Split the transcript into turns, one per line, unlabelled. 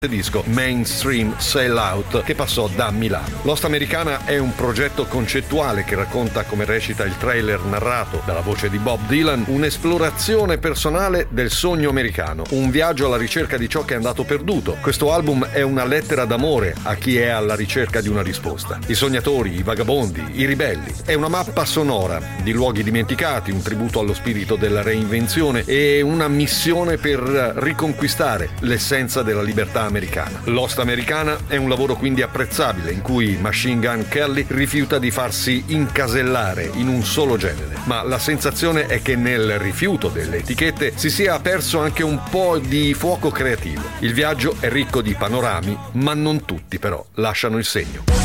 disco Mainstream Sell Out che passò da Milano. Lost Americana è un progetto concettuale che racconta, come recita il trailer narrato dalla voce di Bob Dylan, un'esplorazione personale del sogno americano, un viaggio alla ricerca di ciò che è andato perduto. Questo album è una lettera d'amore a chi è alla ricerca di una risposta. I sognatori, i vagabondi, i ribelli. È una mappa sonora di luoghi dimenticati, un tributo allo spirito della reinvenzione e una missione per riconquistare l'essenza della libertà americana. Lost Americana è un lavoro quindi apprezzabile in cui Machine Gun Kelly rifiuta di farsi incasellare in un solo genere, ma la sensazione è che nel rifiuto delle etichette si sia perso anche un po' di fuoco creativo. Il viaggio è ricco di panorami, ma non tutti però lasciano il segno.